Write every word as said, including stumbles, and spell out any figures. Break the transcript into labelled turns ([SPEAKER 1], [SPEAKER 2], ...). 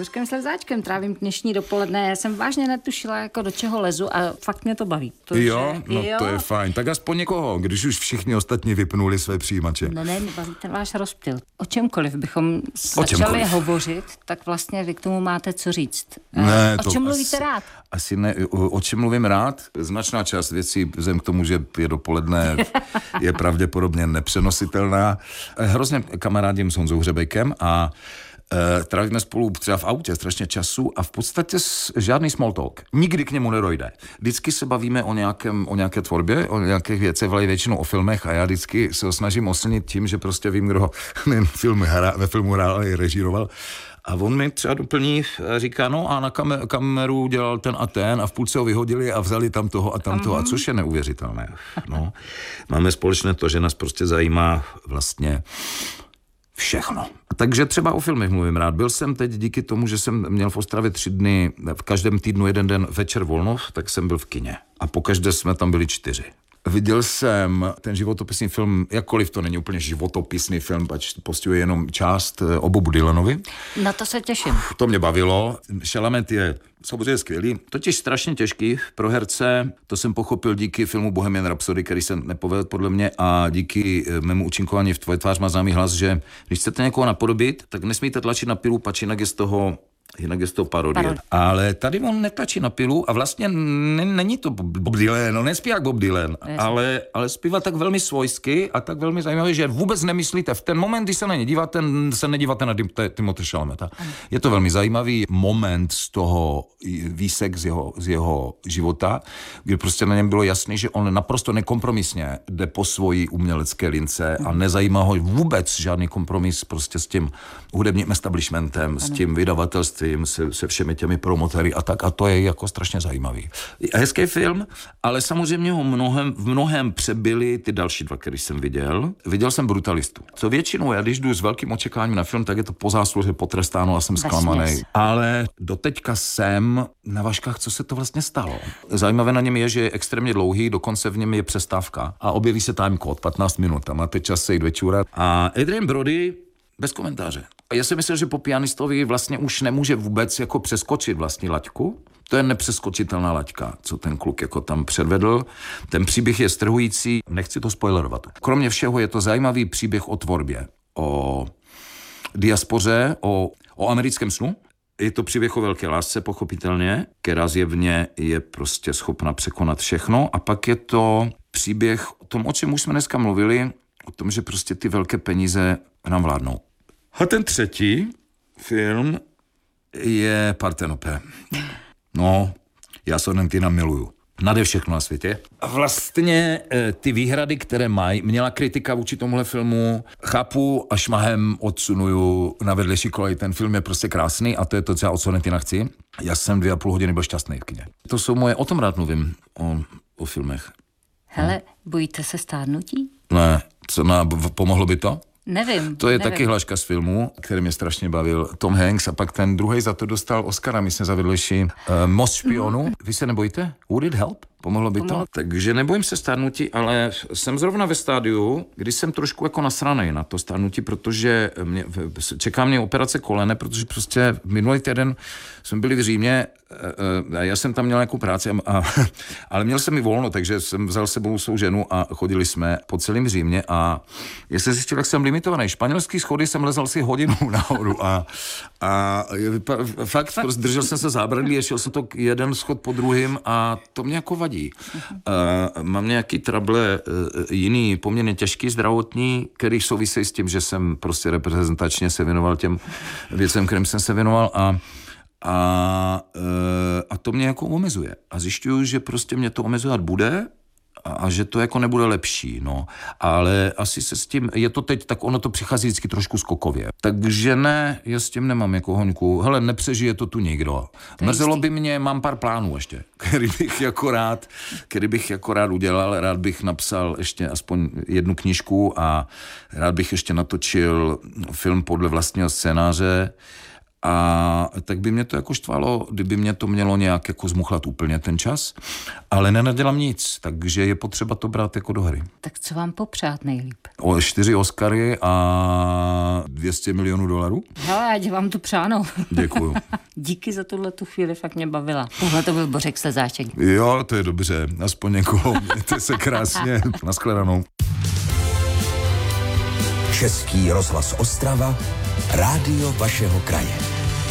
[SPEAKER 1] kuřkem slezáčkem trávím dnešní dopoledne. Já jsem vážně netušila, jako do čeho lezu a fakt mě to baví. To,
[SPEAKER 2] jo,
[SPEAKER 1] že,
[SPEAKER 2] no
[SPEAKER 1] jo.
[SPEAKER 2] To je fajn. Tak aspoň někoho, když už všichni ostatní vypnuli své přijímače.
[SPEAKER 1] Ne, ne, baví ten váš rozptyl. O čemkoliv bychom
[SPEAKER 2] o
[SPEAKER 1] začali
[SPEAKER 2] čemkoliv.
[SPEAKER 1] hovořit, tak vlastně vy k tomu máte co říct.
[SPEAKER 2] Ne,
[SPEAKER 1] o
[SPEAKER 2] to
[SPEAKER 1] čem mluvíte
[SPEAKER 2] asi,
[SPEAKER 1] rád?
[SPEAKER 2] Asi ne, o, o čem mluvím rád? Značná část věcí, vzhledem k tomu, že je dopoledne, je pravděpodobně nepřenositelná. Hrozně kamarádím s Honzou Hřebejkem a e, trávíme spolu třeba v autě strašně času a v podstatě s, žádný small talk. Nikdy k němu nedojde. Vždycky se bavíme o, nějakém, o nějaké tvorbě, o nějakých věcech, ale většinou o filmech a já vždycky se ho snažím oslnit tím, že prostě vím, kdo nejen film hra, ve filmu hrál, ale i režíroval. A on mi třeba doplní, říká, no a na kamer- kameru dělal ten a ten a v půlce ho vyhodili a vzali tam toho a tam toho, a což je neuvěřitelné. No. Máme společné to, že nás prostě zajímá vlastně všechno. Takže třeba o filmech mluvím rád. Byl jsem teď díky tomu, že jsem měl v Ostravě tři dny, v každém týdnu jeden den večer volno, tak jsem byl v kině. A pokaždé jsme tam byli čtyři. Viděl jsem ten životopisný film, jakkoliv to není úplně životopisný film, pač postihuje jenom část o Bobu Dylanovi.
[SPEAKER 1] Na to se těším.
[SPEAKER 2] To mě bavilo. Chalamet je samozřejmě skvělý, totiž strašně těžký pro herce. To jsem pochopil díky filmu Bohemian Rhapsody, který se nepovedl podle mě, a díky mému účinkování v Tvoje tvář má známý hlas, že když chcete někoho napodobit, tak nesmíte tlačit na pilu, pač jinak je z toho Jinak je to parodie. Parod. Ale tady on netlačí na pilu a vlastně n- není to Bob Dylan, no nespívá jak Bob Dylan, ale, ale zpívá tak velmi svojsky a tak velmi zajímavě, že vůbec nemyslíte v ten moment, kdy se na ně díváte, se nedíváte na Timothée Chalameta. Je to velmi zajímavý moment z toho výsek z jeho, z jeho života, kdy prostě na něm bylo jasný, že on naprosto nekompromisně jde po svojí umělecké lince a nezajímá ho vůbec žádný kompromis prostě s tím hudebním establishmentem, s tím vydavatelstvím, Se, se všemi těmi promotéry a tak, a to je jako strašně zajímavý. Hezký film, ale samozřejmě ho mnohem, v mnohem přebyly ty další dva, který jsem viděl. Viděl jsem Brutalistu. Co většinou, já když jdu s velkým očekáváním na film, tak je to po zásluze potrestáno a jsem zklamaný. Ale doteďka jsem na vaškách, co se to vlastně stalo. Zajímavé na něm je, že je extrémně dlouhý, dokonce v něm je přestávka a objeví se timecode, patnáct minut, a máte čas se jít večůrat. A Adrien Brody bez komentáře. A já si myslím, že po pianistovi vlastně už nemůže vůbec jako přeskočit vlastní laťku. To je nepřeskočitelná laťka, co ten kluk jako tam předvedl. Ten příběh je strhující, nechci to spoilerovat. Kromě všeho je to zajímavý příběh o tvorbě, o diaspoře, o, o americkém snu. Je to příběh o velké lásce, pochopitelně, která zjevně je prostě schopna překonat všechno. A pak je to příběh o tom, o čem už jsme dneska mluvili, o tom, že prostě ty velké peníze nám vládnou. A ten třetí film je Partenope. No, já Sorrentina miluju. Nade všechno na světě. A vlastně e, ty výhrady, které mají, měla kritika vůči tomuhle filmu, chápu a šmahem odsunuju na vedlejší kolej. Ten film je prostě krásný a to je to, co já od Sorrentina chci. Já jsem dvě a půl hodiny byl šťastný v kině. To jsou moje, o tom rád mluvím, o, o filmech.
[SPEAKER 1] Hele, bojíte se stárnutí?
[SPEAKER 2] Ne, co, na, pomohlo by to?
[SPEAKER 1] Nevím.
[SPEAKER 2] To je
[SPEAKER 1] nevím.
[SPEAKER 2] taky hlaška z filmu, který mě strašně bavil. Tom Hanks, a pak ten druhej za to dostal Oscara, myslím, za vedlejší uh, Most špionů. Vy se nebojíte? Would it help? Pomohlo by Pomohlo. to? Takže nebojím se stárnutí, ale jsem zrovna ve stádiu, kdy jsem trošku jako nasranej na to stárnutí, protože mě, čeká mě operace kolene, protože prostě minulý týden jsme byli v Římě a já jsem tam měl nějakou práci, a, a, ale měl jsem i volno, takže jsem vzal sebou svou ženu a chodili jsme po celém Římě a já jsem zjistil, jak jsem limitovaný. Španělský schody jsem lezal si hodinu nahoru a, a fakt, prostě držel jsem se zábradlí a šel jsem to jeden schod po druhým a to mě jako vadí. Uh, mám nějaký trable uh, jiný, poměrně těžký zdravotní, který souvisí s tím, že jsem prostě reprezentačně se věnoval těm věcem, kterým jsem se věnoval a a, uh, a to mě jako omezuje. A zjišťuju, že prostě mě to omezovat bude a, a že to jako nebude lepší, no. Ale asi se s tím, je to teď, tak ono to přichází vždycky trošku skokově. Takže ne, já s tím nemám jako hoňku. Hele, nepřežije to tu nikdo. Mrzelo by mě, mám pár plánů ještě, který bych jako rád, který bych jako rád udělal. Rád bych napsal ještě aspoň jednu knížku a rád bych ještě natočil film podle vlastního scénáře. A tak by mě to jako štvalo, kdyby mě to mělo nějak jako zmuchlat úplně ten čas, ale nenadělám nic, takže je potřeba to brát jako do hry.
[SPEAKER 1] Tak co vám popřát nejlíp?
[SPEAKER 2] O čtyři Oscary a dvě stě milionů dolarů?
[SPEAKER 1] Hele, já dělám tu přánou.
[SPEAKER 2] Děkuju.
[SPEAKER 1] Díky za tuhle tu chvíli, fakt mě bavila. Tohle to byl Bořek Slezáček.
[SPEAKER 2] Jo, to je dobře, aspoň někoho, mějte se krásně, nashledanou.
[SPEAKER 3] Český rozhlas Ostrava, rádio vašeho kraje.